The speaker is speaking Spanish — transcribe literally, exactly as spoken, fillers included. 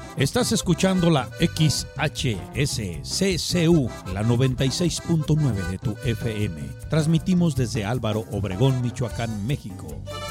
Estás escuchando la X H S C C U, la noventa y seis punto nueve de tu F M. Transmitimos desde Álvaro Obregón, Michoacán, México.